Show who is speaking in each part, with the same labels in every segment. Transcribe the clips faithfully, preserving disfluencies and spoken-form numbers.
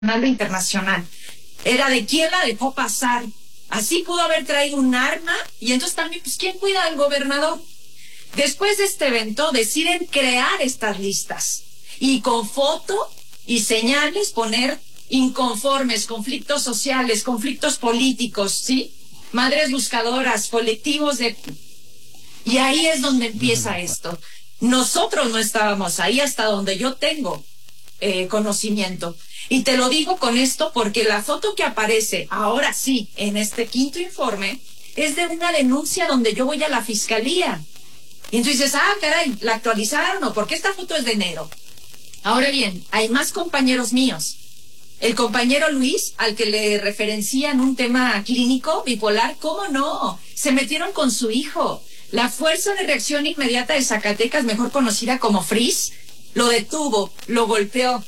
Speaker 1: internacional. Era de quién la dejó pasar. Así pudo haber traído un arma y entonces también, pues, ¿quién cuida al gobernador? Después de este evento deciden crear estas listas y con foto y señales poner inconformes, conflictos sociales, conflictos políticos, ¿sí? Madres buscadoras, colectivos de... Y ahí es donde empieza esto. Nosotros no estábamos ahí hasta donde yo tengo eh, conocimiento. Y te lo digo con esto porque la foto que aparece ahora sí en este quinto informe es de una denuncia donde yo voy a la fiscalía. Y entonces dices, ah, caray, ¿la actualizaron o por qué esta foto es de enero? Ahora bien, hay más compañeros míos. El compañero Luis, al que le referencian un tema clínico bipolar, ¿cómo no? Se metieron con su hijo. La Fuerza de Reacción Inmediata de Zacatecas, mejor conocida como FRIS, lo detuvo, lo golpeó.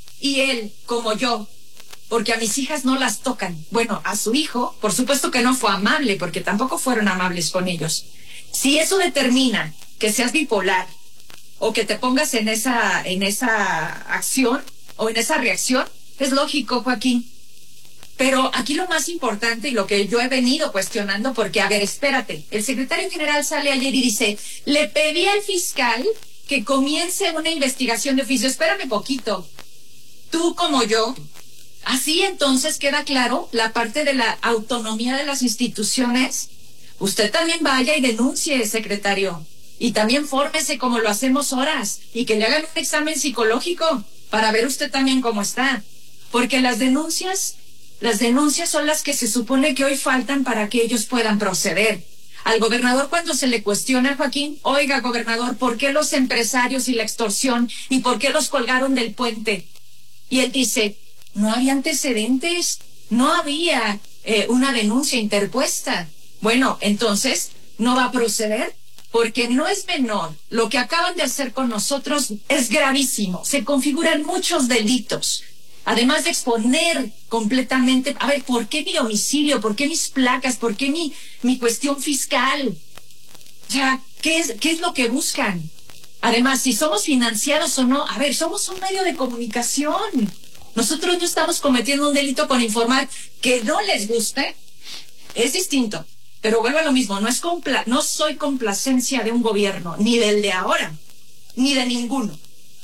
Speaker 1: Y él, como yo, porque a mis hijas no las tocan. Bueno, a su hijo, por supuesto que no fue amable, porque tampoco fueron amables con ellos. Si eso determina que seas bipolar o que te pongas en esa, en esa acción o en esa reacción, es lógico, Joaquín. Pero aquí lo más importante y lo que yo he venido cuestionando, porque, a ver, espérate, el secretario general sale ayer y dice, le pedí al fiscal que comience una investigación de oficio. Espérame poquito. Tú como yo, así entonces queda claro la parte de la autonomía de las instituciones. Usted también vaya y denuncie, secretario. Y también fórmese como lo hacemos horas. Y que le hagan un examen psicológico para ver usted también cómo está. Porque las denuncias, las denuncias son las que se supone que hoy faltan para que ellos puedan proceder. Al gobernador cuando se le cuestiona, Joaquín, oiga, gobernador, ¿por qué los empresarios y la extorsión? ¿Y por qué los colgaron del puente? Y él dice, no había antecedentes, no había eh, una denuncia interpuesta. Bueno, entonces, ¿no va a proceder? Porque no es menor. Lo que acaban de hacer con nosotros es gravísimo. Se configuran muchos delitos. Además de exponer completamente, a ver, ¿por qué mi domicilio? ¿Por qué mis placas? ¿Por qué mi, mi cuestión fiscal? O sea, ¿qué es, qué es lo que buscan? Además, si somos financiados o no, a ver, somos un medio de comunicación. Nosotros no estamos cometiendo un delito con informar que no les guste. Es distinto. Pero vuelvo a lo mismo, no, es compla no soy complacencia de un gobierno, ni del de ahora, ni de ninguno.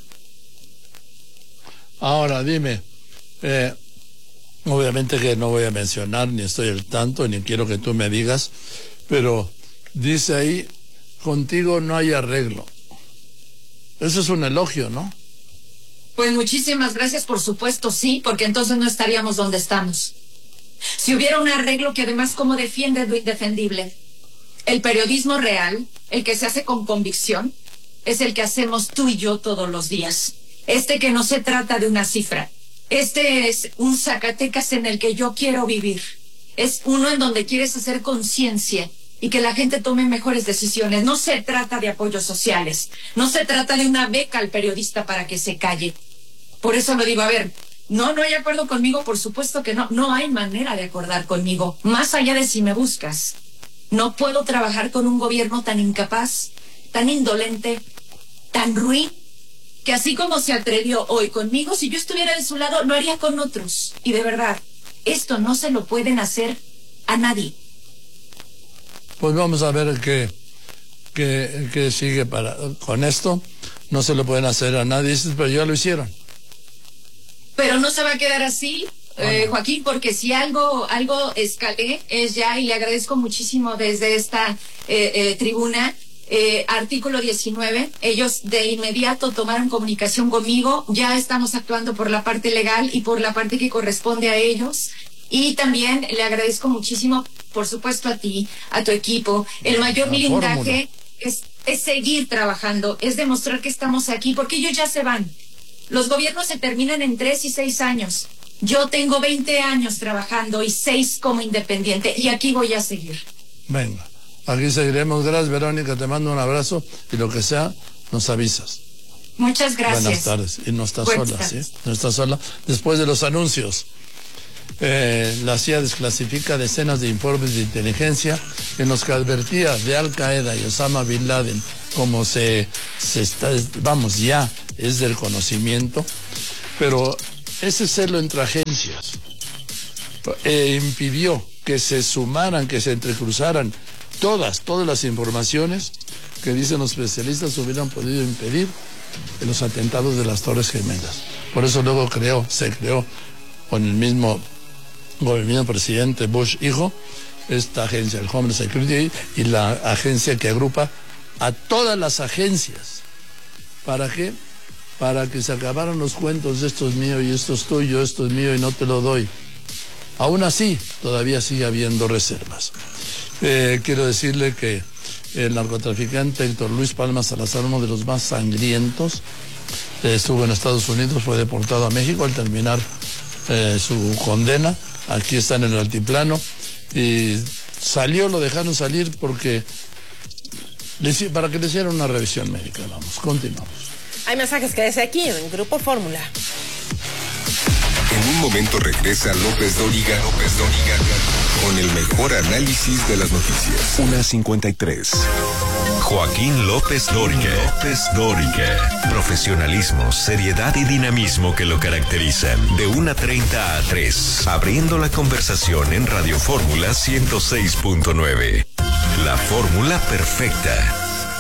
Speaker 2: Ahora, dime, eh, obviamente que no voy a mencionar, ni estoy al tanto, ni quiero que tú me digas, pero dice ahí, contigo no hay arreglo. Eso es un elogio, ¿no?
Speaker 1: Pues muchísimas gracias, por supuesto, sí, porque entonces no estaríamos donde estamos. Si hubiera un arreglo que además como defiende lo indefendible. El periodismo real, el que se hace con convicción, es el que hacemos tú y yo todos los días. Este que no se trata de una cifra. Este es un Zacatecas en el que yo quiero vivir. Es uno en donde quieres hacer conciencia y que la gente tome mejores decisiones. No se trata de apoyos sociales. No se trata de una beca al periodista para que se calle. Por eso lo digo, a ver, no, no hay acuerdo conmigo, por supuesto que no. No hay manera de acordar conmigo, más allá de si me buscas. No puedo trabajar con un gobierno tan incapaz, tan indolente, tan ruin, que así como se atrevió hoy conmigo, si yo estuviera de su lado, lo haría con otros. Y de verdad, esto no se lo pueden hacer a nadie.
Speaker 2: Pues vamos a ver qué, qué, qué sigue para, con esto. No se lo pueden hacer a nadie, pero ya lo hicieron.
Speaker 1: Pero no se va a quedar así, bueno. eh, Joaquín, porque si algo algo escalé es ya, y le agradezco muchísimo desde esta eh, eh, tribuna, eh, artículo diecinueve, ellos de inmediato tomaron comunicación conmigo, ya estamos actuando por la parte legal y por la parte que corresponde a ellos, y también le agradezco muchísimo, por supuesto, a ti, a tu equipo. El mayor blindaje es, es seguir trabajando, es demostrar que estamos aquí, porque ellos ya se van. Los gobiernos se terminan en tres y seis años. Yo tengo veinte años trabajando y seis como independiente, y aquí voy a seguir.
Speaker 2: Venga, aquí seguiremos. Gracias, Verónica, te mando un abrazo y lo que sea, nos avisas.
Speaker 1: Muchas gracias.
Speaker 2: Buenas tardes. Y no estás sola, ¿sí? No estás sola. Después de los anuncios, eh, la C I A desclasifica decenas de informes de inteligencia en los que advertía de Al Qaeda y Osama Bin Laden, como se, se está, vamos, ya es del conocimiento, pero ese celo entre agencias eh, impidió que se sumaran, que se entrecruzaran todas, todas las informaciones que dicen los especialistas hubieran podido impedir los atentados de las Torres Gemelas. Por eso luego creó, se creó con el mismo gobierno presidente Bush hijo, esta agencia, el Homeland Security, y la agencia que agrupa a todas las agencias. ¿Para qué? Para que se acabaran los cuentos de esto es mío y esto es tuyo, esto es mío y no te lo doy. Aún así, todavía sigue habiendo reservas. Eh, quiero decirle que el narcotraficante Héctor Luis Palma Salazar, uno de los más sangrientos, eh, estuvo en Estados Unidos, fue deportado a México al terminar eh, su condena. Aquí está en el altiplano y salió, lo dejaron salir porque le, para que le hicieran una revisión médica. Vamos, continuamos.
Speaker 3: Hay mensajes, quédese aquí en Grupo Fórmula.
Speaker 4: En un momento regresa López Dóriga, López Dóriga, con el mejor análisis de las noticias.
Speaker 5: una cincuenta y tres.
Speaker 6: Joaquín López Dóriga. López Dóriga. Profesionalismo, seriedad y dinamismo que lo caracterizan. De una treinta a tres. Abriendo la conversación en Radio Fórmula ciento seis punto nueve. La fórmula perfecta.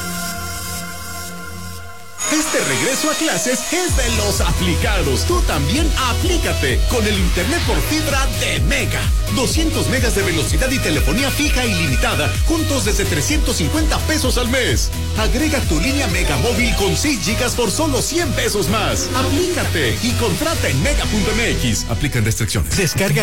Speaker 7: Este regreso a clases es de los aplicados. Tú también aplícate con el internet por fibra de Mega. doscientos megas de velocidad y telefonía fija ilimitada, juntos desde trescientos cincuenta pesos al mes. Agrega tu línea Mega móvil con seis gigas por solo cien pesos más. Aplícate y contrata en mega punto m x. Aplican restricciones.
Speaker 5: Descarga